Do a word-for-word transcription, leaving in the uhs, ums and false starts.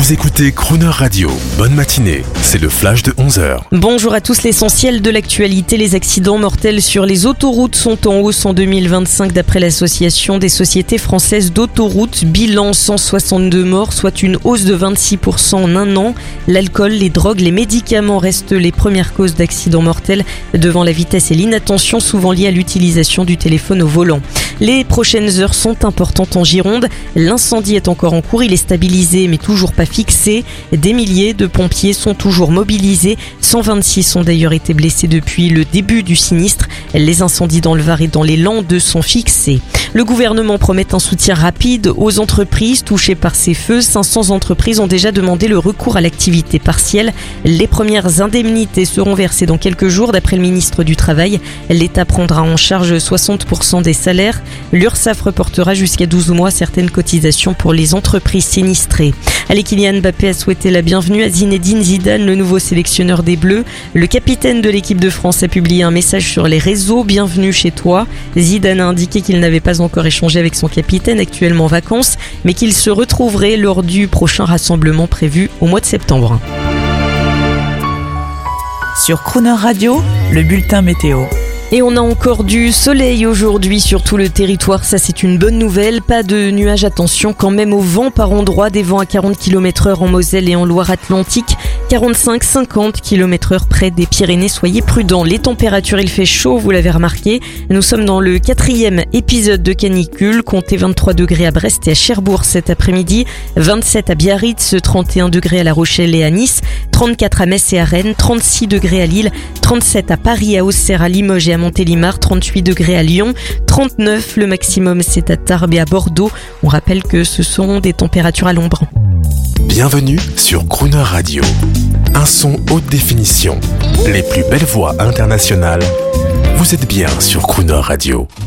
Vous écoutez Crooner Radio. Bonne matinée, c'est le flash de onze heures. Bonjour à tous, l'essentiel de l'actualité. Les accidents mortels sur les autoroutes sont en hausse en deux mille vingt-cinq d'après l'Association des sociétés françaises d'autoroutes. Bilan cent soixante-deux morts, soit une hausse de vingt-six pour cent en un an. L'alcool, les drogues, les médicaments restent les premières causes d'accidents mortels devant la vitesse et l'inattention souvent liées à l'utilisation du téléphone au volant. Les prochaines heures sont importantes en Gironde. L'incendie est encore en cours, il est stabilisé mais toujours pas fixé. Des milliers de pompiers sont toujours mobilisés. cent vingt-six ont d'ailleurs été blessés depuis le début du sinistre. Les incendies dans le Var et dans les Landes sont fixés. Le gouvernement promet un soutien rapide aux entreprises touchées par ces feux. cinq cents entreprises ont déjà demandé le recours à l'activité partielle. Les premières indemnités seront versées dans quelques jours d'après le ministre du Travail. L'État prendra en charge soixante pour cent des salaires. L'Urssaf reportera jusqu'à douze mois certaines cotisations pour les entreprises sinistrées. Allez, Kylian Mbappé a souhaité la bienvenue à Zinedine Zidane, le nouveau sélectionneur des Bleus. Le capitaine de l'équipe de France a publié un message sur les réseaux. Bienvenue chez toi. Zidane a indiqué qu'il n'avait pas encore échangé avec son capitaine, actuellement en vacances, mais qu'il se retrouverait lors du prochain rassemblement prévu au mois de septembre. Sur Crooner Radio, le bulletin météo. Et on a encore du soleil aujourd'hui sur tout le territoire, ça c'est une bonne nouvelle. Pas de nuages, attention quand même au vent par endroits, des vents à quarante kilomètres heure en Moselle et en Loire-Atlantique, quarante-cinq à cinquante kilomètres heure près des Pyrénées, soyez prudents. Les températures, il fait chaud, vous l'avez remarqué. Nous sommes dans le quatrième épisode de canicule, comptez vingt-trois degrés à Brest et à Cherbourg cet après-midi, vingt-sept à Biarritz, trente et un degrés à La Rochelle et à Nice, trente-quatre à Metz et à Rennes, trente-six degrés à Lille, trente-sept à Paris, à Auxerre, à Limoges et à Montélimar, trente-huit degrés à Lyon, trente-neuf le maximum c'est à Tarbes et à Bordeaux. On rappelle que ce sont des températures à l'ombre. Bienvenue sur Crooner Radio. Un son haute définition. Les plus belles voix internationales. Vous êtes bien sur Crooner Radio.